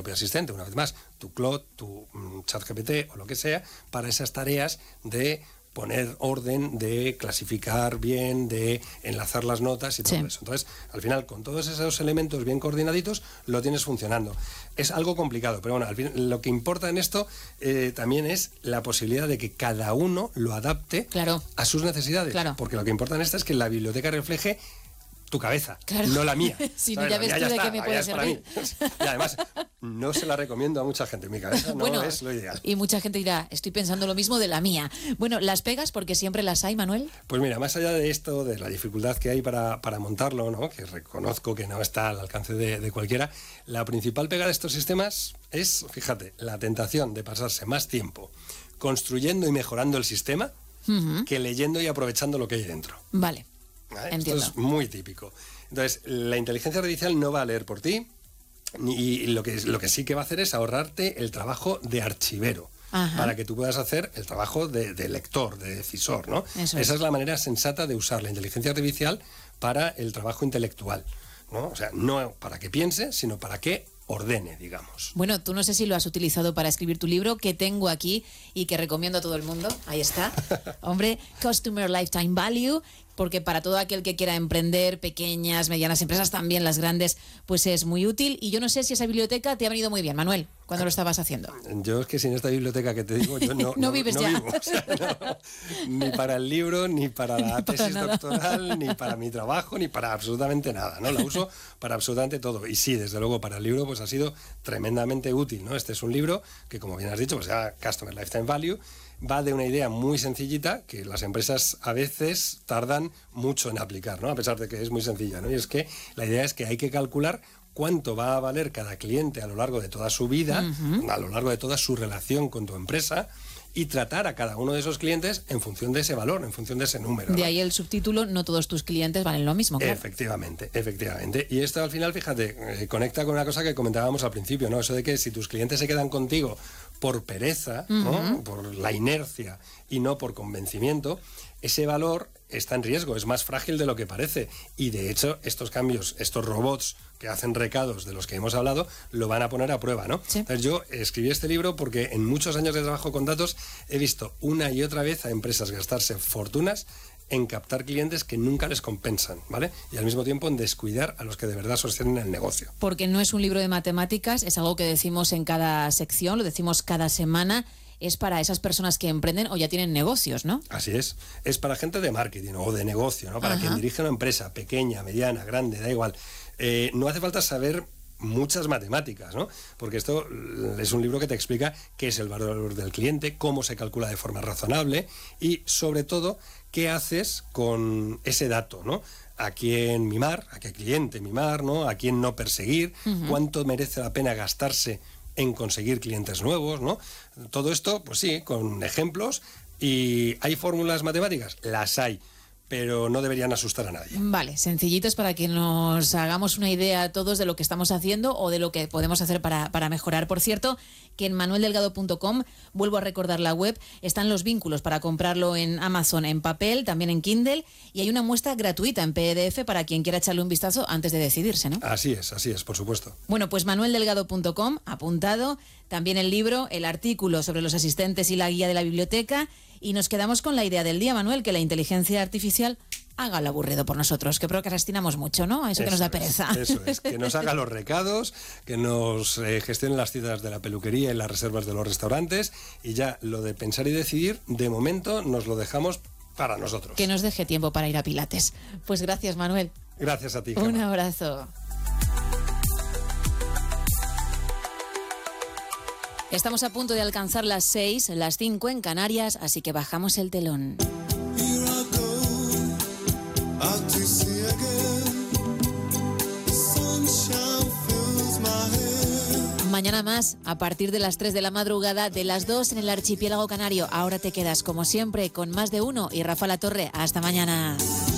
propio asistente, una vez más, tu Claude, tu ChatGPT o lo que sea, para esas tareas de poner orden, de clasificar bien, de enlazar las notas y todo eso. Entonces, al final, con todos esos elementos bien coordinaditos, lo tienes funcionando. Es algo complicado, pero bueno, al final, lo que importa en esto también es la posibilidad de que cada uno lo adapte a sus necesidades. Porque lo que importa en esto es que la biblioteca refleje tu cabeza, no la mía. Si no, ya ves tú de qué me puede servir. Y además, no se la recomiendo a mucha gente. Mi cabeza no es lo ideal. Y mucha gente dirá, estoy pensando lo mismo de la mía. Bueno, ¿las pegas porque siempre las hay, Manuel? Pues mira, más allá de esto, de la dificultad que hay para montarlo, ¿no? Que reconozco que no está al alcance de cualquiera, la principal pega de estos sistemas es, fíjate, la tentación de pasarse más tiempo construyendo y mejorando el sistema que leyendo y aprovechando lo que hay dentro. Vale. Entiendo. Esto es muy típico. Entonces, la inteligencia artificial no va a leer por ti y lo que sí que va a hacer es ahorrarte el trabajo de archivero. Para que tú puedas hacer el trabajo de lector, de decisor, ¿no? Esa es la manera sensata de usar la inteligencia artificial para el trabajo intelectual, ¿no? O sea, no para que piense, sino para que ordene, digamos. Bueno, tú no sé si lo has utilizado para escribir tu libro, que tengo aquí y que recomiendo a todo el mundo. Ahí está. Hombre, Customer Lifetime Value, porque para todo aquel que quiera emprender, pequeñas, medianas empresas, también las grandes, pues es muy útil. Y yo no sé si esa biblioteca te ha venido muy bien, Manuel, cuando lo estabas haciendo. Yo es que sin esta biblioteca que te digo, yo no vives ya. Vivo. O sea, ni para el libro, ni para la tesis doctoral, ni para mi trabajo, ni para absolutamente nada, ¿no? La uso para absolutamente todo. Y sí, desde luego, para el libro pues ha sido tremendamente útil, ¿no? Este es un libro que, como bien has dicho, pues se llama Customer Lifetime Value. Va de una idea muy sencillita que las empresas a veces tardan mucho en aplicar, ¿no? A pesar de que es muy sencilla, ¿no? Y es que la idea es que hay que calcular cuánto va a valer cada cliente a lo largo de toda su vida, a lo largo de toda su relación con tu empresa, y tratar a cada uno de esos clientes en función de ese valor, en función de ese número, ¿no? De ahí el subtítulo, no todos tus clientes valen lo mismo, claro. Efectivamente. Y esto al final, fíjate, conecta con una cosa que comentábamos al principio, ¿no? Eso de que si tus clientes se quedan contigo por pereza, ¿no? Por la inercia y no por convencimiento, ese valor está en riesgo, es más frágil de lo que parece. Y de hecho, estos cambios, estos robots que hacen recados de los que hemos hablado, lo van a poner a prueba, ¿no? Sí. Entonces yo escribí este libro porque en muchos años de trabajo con datos he visto una y otra vez a empresas gastarse fortunas en captar clientes que nunca les compensan, ¿vale? Y al mismo tiempo en descuidar a los que de verdad sostienen el negocio. Porque no es un libro de matemáticas, es algo que decimos en cada sección, lo decimos cada semana. Es para esas personas que emprenden o ya tienen negocios, ¿no? Así es. Es para gente de marketing o de negocio, ¿no? Para quien dirige una empresa pequeña, mediana, grande, da igual. No hace falta saber muchas matemáticas, ¿no? Porque esto es un libro que te explica qué es el valor del cliente, cómo se calcula de forma razonable y, sobre todo, qué haces con ese dato, ¿no? A quién mimar, a qué cliente mimar, ¿no? A quién no perseguir, cuánto merece la pena gastarse en conseguir clientes nuevos, ¿no? Todo esto, pues sí, con ejemplos. ¿Y hay fórmulas matemáticas? Las hay, pero no deberían asustar a nadie. Vale, sencillitos para que nos hagamos una idea todos de lo que estamos haciendo o de lo que podemos hacer para mejorar. Por cierto, que en manueldelgado.com, vuelvo a recordar la web, están los vínculos para comprarlo en Amazon en papel, también en Kindle, y hay una muestra gratuita en PDF para quien quiera echarle un vistazo antes de decidirse, ¿no? Así es, por supuesto. Bueno, pues manueldelgado.com, apuntado, también el libro, el artículo sobre los asistentes y la guía de la biblioteca, y nos quedamos con la idea del día, Manuel, que la inteligencia artificial haga lo aburrido por nosotros, que procrastinamos mucho, ¿no? Eso que nos da pereza. Eso es, que nos haga los recados, que nos gestione las citas de la peluquería y las reservas de los restaurantes, y ya lo de pensar y decidir, de momento nos lo dejamos para nosotros. Que nos deje tiempo para ir a Pilates. Pues gracias, Manuel. Gracias a ti, Un Gemma. abrazo. Estamos a punto de alcanzar las 6, las 5 en Canarias, así que bajamos el telón. Mañana más, a partir de las 3 de la madrugada, de las 2 en el archipiélago canario. Ahora te quedas, como siempre, con Más de Uno y Rafa La Torre. Hasta mañana.